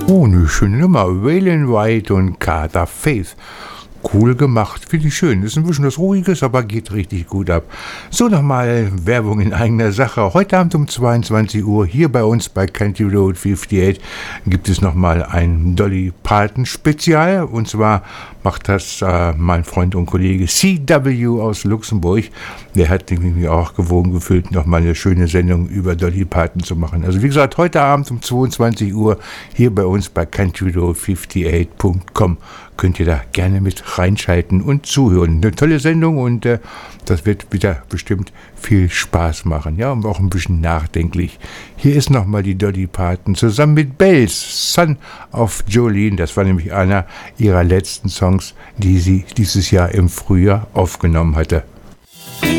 Oh, eine schöne Nummer. Waylon White und Carter Faith. Cool gemacht, finde ich schön. Ist ein bisschen was Ruhiges, aber geht richtig gut ab. So, nochmal Werbung in eigener Sache. Heute Abend um 22 Uhr hier bei uns bei Country Road 58 gibt es nochmal ein Dolly Parton Spezial. Und zwar macht das mein Freund und Kollege CW aus Luxemburg. Der hat mich auch gewogen gefühlt, nochmal eine schöne Sendung über Dolly Parton zu machen. Also wie gesagt, heute Abend um 22 Uhr hier bei uns bei countryroad58.com. Könnt ihr da gerne mit reinschalten und zuhören. Eine tolle Sendung und das wird wieder bestimmt viel Spaß machen. Ja, und auch ein bisschen nachdenklich. Hier ist nochmal die Dolly Parton zusammen mit Bells, Son of Jolene. Das war nämlich einer ihrer letzten Songs, die sie dieses Jahr im Frühjahr aufgenommen hatte.